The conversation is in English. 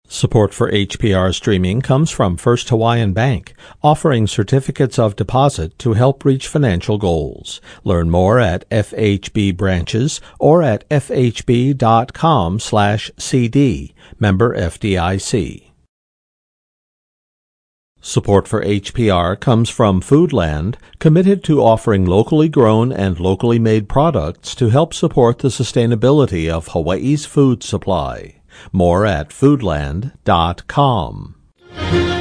Support for HPR streaming comes from First Hawaiian Bank, offering certificates of deposit to help reach financial goals. Learn more at FHB branches or at fhb.com/cd. Member FDIC. Support for HPR comes from Foodland, committed to offering locally grown and locally made products to help support the sustainability of Hawaii's food supply. More at foodland.com.